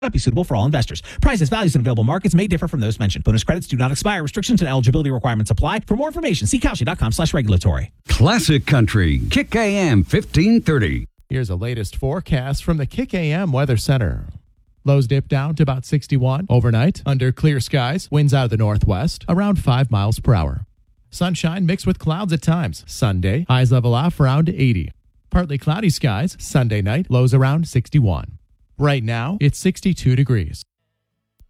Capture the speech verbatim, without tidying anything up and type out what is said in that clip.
not be suitable for all investors. Prices, values, and available markets may differ from those mentioned. Bonus credits do not expire. Restrictions and eligibility requirements apply. For more information, see Kalshi dot com slash regulatory. Classic Country, Kick A M fifteen thirty. Here's the latest forecast from the Kick A M Weather Center. Lows dip down to about sixty-one overnight. Under clear skies, winds out of the northwest, around five miles per hour. Sunshine mixed with clouds at times. Sunday, highs level off around eighty. Partly cloudy skies. Sunday night, lows around sixty-one. Right now, it's sixty-two degrees.